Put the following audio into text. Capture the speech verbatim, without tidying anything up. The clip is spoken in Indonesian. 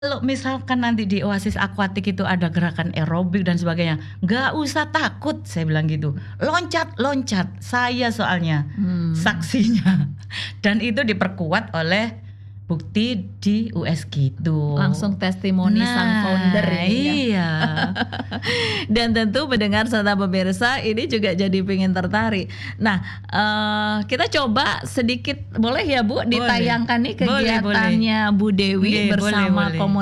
Kalau misalkan nanti di Oasis Aquatic itu ada gerakan aerobik dan sebagainya, nggak usah takut saya bilang gitu, loncat-loncat, saya soalnya Hmm. saksinya dan itu diperkuat oleh bukti di U S G itu. Langsung testimoni sang Nah, founder ini ya. iya. Dan tentu pendengar serta pemirsa ini juga jadi pengen tertarik. Nah, eee, kita coba sedikit boleh ya Bu Boleh. ditayangkan nih Boleh, boleh. kegiatannya Bu Dewi Iya, boleh, bersama boleh. komunitas